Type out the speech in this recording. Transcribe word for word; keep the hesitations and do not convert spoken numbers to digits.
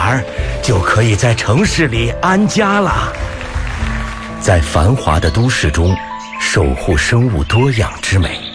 儿就可以在城市里安家了。在繁华的都市中，守护生物多样之美，